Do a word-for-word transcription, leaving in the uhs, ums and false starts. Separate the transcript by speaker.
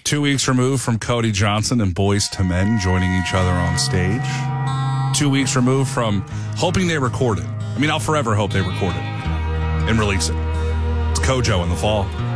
Speaker 1: Two weeks removed from Cody Johnson and Boyz two Men joining each other on stage. Two weeks removed from hoping they record it. I mean, I'll forever hope they record it and release it. It's Kojo in the fall.